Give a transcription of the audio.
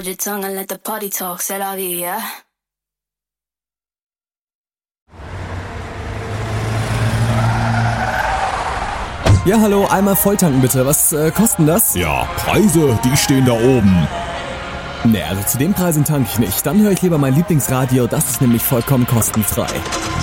your tongue and let the party talk. C'est la vie, yeah? Ja, hallo, einmal volltanken bitte. Was kosten das? Ja, Preise, die stehen da oben. Ne, also zu den Preisen tanke ich nicht. Dann höre ich lieber mein Lieblingsradio, das ist nämlich vollkommen kostenfrei.